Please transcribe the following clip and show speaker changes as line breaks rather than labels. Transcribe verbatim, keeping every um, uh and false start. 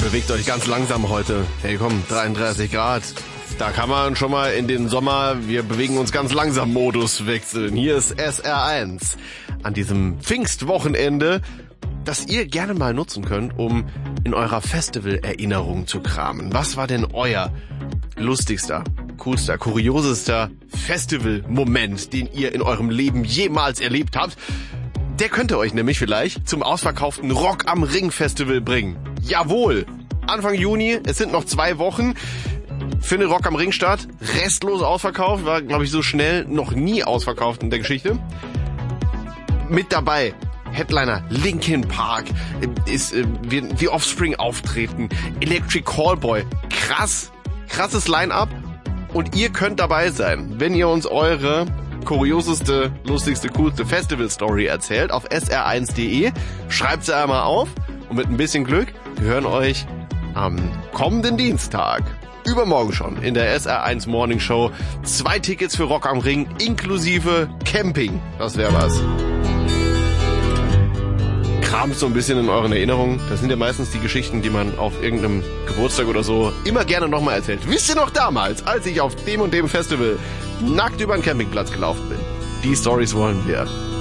Bewegt euch ganz langsam heute. Hey komm, dreiunddreißig Grad. Da kann man schon mal in den Sommer, wir bewegen uns ganz langsam Modus wechseln. Hier ist S R eins. An diesem Pfingstwochenende, das ihr gerne mal nutzen könnt, um in eurer Festival-Erinnerung zu kramen. Was war denn euer lustigster, coolster, kuriosester Festival-Moment, den ihr in eurem Leben jemals erlebt habt? Der könnte euch nämlich vielleicht zum ausverkauften Rock am Ring Festival bringen. Jawohl! Anfang Juni, es sind noch zwei Wochen, findet Rock am Ring statt. Restlos ausverkauft, war glaube ich so schnell noch nie ausverkauft in der Geschichte. Mit dabei Headliner Linkin Park, ist äh, wie, wie Offspring auftreten, Electric Callboy. Krass, krasses Line-Up. Und ihr könnt dabei sein, wenn ihr uns eure kurioseste, lustigste, coolste Festival-Story erzählt auf s r eins punkt d e. Schreibt sie einmal auf und mit ein bisschen Glück, wir hören euch am kommenden Dienstag, übermorgen schon, in der S R eins Morning Show. Zwei Tickets für Rock am Ring inklusive Camping. Das wäre was. Kramt so ein bisschen in euren Erinnerungen. Das sind ja meistens die Geschichten, die man auf irgendeinem Geburtstag oder so immer gerne nochmal erzählt. Wisst ihr noch damals, als ich auf dem und dem Festival nackt über den Campingplatz gelaufen bin? Die Storys wollen wir.